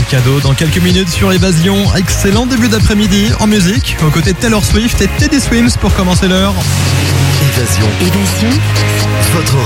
cadeau dans quelques minutes sur Évasion. Excellent début d'après-midi en musique, aux côtés de Taylor Swift et Teddy Swims pour commencer l'heure. Évasion. Évasion. Votre